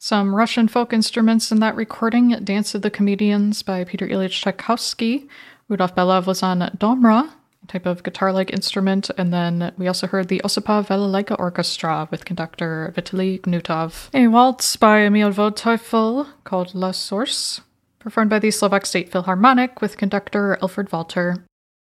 Some Russian folk instruments in that recording: Dance of the Comedians by Peter Ilyich Tchaikovsky. Rudolf Belov was on domra, a type of guitar-like instrument, and then we also heard the Osipov Balalaika Orchestra with conductor Vitaly Gnutov. A waltz by Emil Waldteufel called La Source, performed by the Slovak State Philharmonic with conductor Alfred Walter.